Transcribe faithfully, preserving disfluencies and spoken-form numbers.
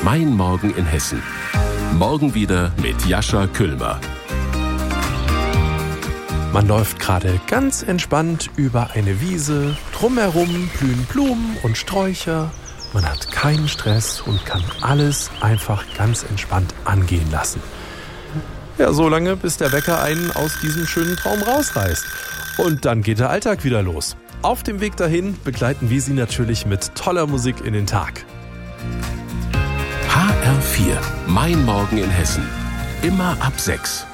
Mein Morgen in Hessen. Morgen wieder mit Jascha Küllmer. Man läuft gerade ganz entspannt über eine Wiese, drumherum blühen Blumen und Sträucher. Man hat keinen Stress und kann alles einfach ganz entspannt angehen lassen. Ja, so lange, bis der Wecker einen aus diesem schönen Traum rausreißt. Und dann geht der Alltag wieder los. Auf dem Weg dahin begleiten wir Sie natürlich mit toller Musik in den Tag. H R vier, Mein Morgen in Hessen. Immer ab sechs.